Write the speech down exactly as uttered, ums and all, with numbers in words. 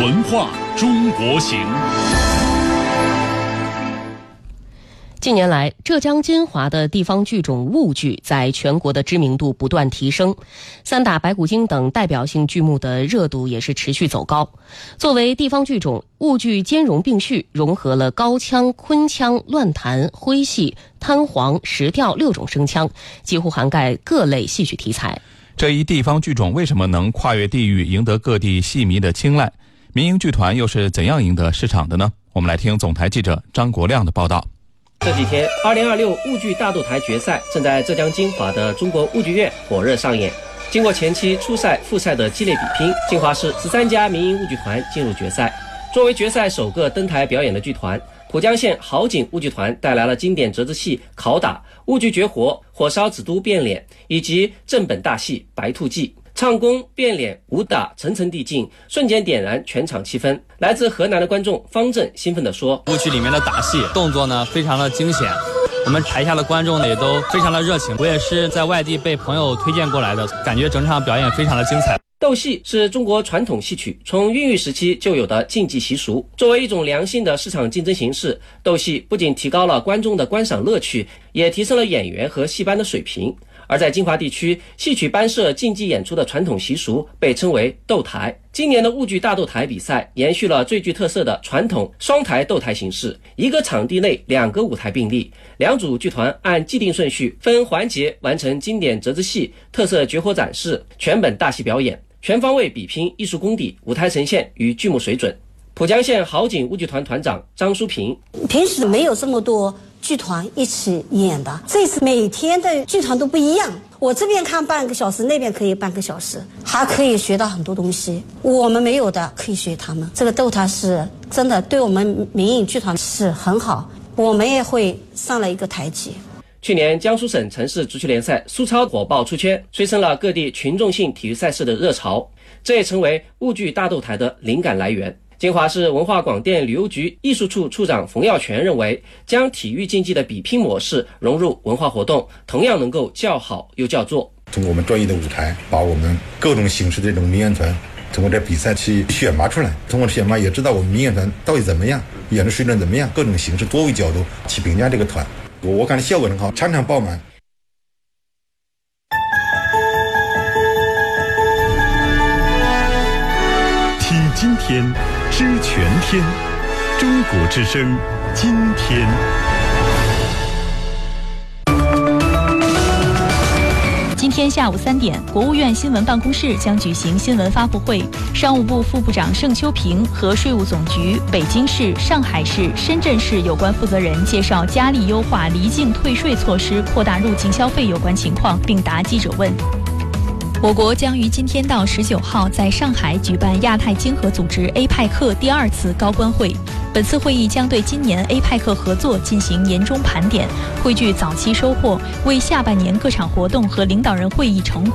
文化中国行。 近年来，浙江金华的地方剧种婺剧在全国的知名度不断提升，三打白骨精等代表性剧目的热度也是持续走高。作为地方剧种，婺剧兼容并蓄，融合了高腔、昆腔、乱弹、徽戏、滩簧、石调六种声腔，几乎涵盖各类戏曲题材。 这一地方剧种为什么能跨越地域，赢得各地戏迷的青睐？民营剧团又是怎样赢得市场的呢？我们来听总台记者张国亮的报道。 这几天，二零二六婺剧大斗台决赛正在浙江金华的中国婺剧院火热上演。经过前期初赛、复赛的激烈比拼，金华市十三家民营婺剧团进入决赛。作为决赛首个登台表演的剧团，浦江县好景婺剧团带来了经典折子戏《拷打》、婺剧绝活《火烧紫都变脸》以及正本大戏《白兔记》。唱功、变脸、武打层层递进，瞬间点燃全场气氛。来自河南的观众方正兴奋地说： 婺剧里面的打戏动作呢非常的惊险，我们台下的观众呢也都非常的热情。我也是在外地被朋友推荐过来的，感觉整场表演非常的精彩。 斗戏是中国传统戏曲从孕育时期就有的竞技习俗，作为一种良性的市场竞争形式，斗戏不仅提高了观众的观赏乐趣，也提升了演员和戏班的水平。而在金华地区，戏曲班社竞技演出的传统习俗被称为斗台。今年的婺剧大斗台比赛延续了最具特色的传统双台斗台形式，一个场地内两个舞台并立，两组剧团按既定顺序分环节完成经典折子戏、特色绝活展示、全本大戏表演，全方位比拼艺术功底、舞台呈现与剧目水准。浦江县好景婺剧团团长张淑平： 平时没有这么多剧团一起演的，这次每天的剧团都不一样，我这边看半个小时，那边可以半个小时，还可以学到很多东西，我们没有的可以学他们。这个斗台是真的对我们民营剧团是很好，我们也会上了一个台阶。 去年江苏省城市足球联赛苏超火爆出圈，催生了各地群众性体育赛事的热潮，这也成为婺剧大斗台的灵感来源。金华市文化广电旅游局艺术处处长冯耀全认为，将体育竞技的比拼模式融入文化活动，同样能够叫好又叫座。 通过我们专业的舞台，把我们各种形式的这种民演团通过这比赛去选拔出来，通过选拔也知道我们民演团到底怎么样，演的水准怎么样，各种形式多维角度去评价这个团。我我感觉效果很好，场场爆满。 听今天，知全天，中国之声，今天。 今天下午三点，国务院新闻办公室将举行新闻发布会，商务部副部长盛秋平和税务总局、北京市、上海市、深圳市有关负责人介绍加力优化离境退税措施扩大入境消费有关情况，并答记者问。我国将于今天到十九号在上海举办亚太经合组织 A 派克第二次高官会。本次会议将对今年 A 派克合作进行年终盘点，汇聚早期收获，为下半年各场活动和领导人会议成果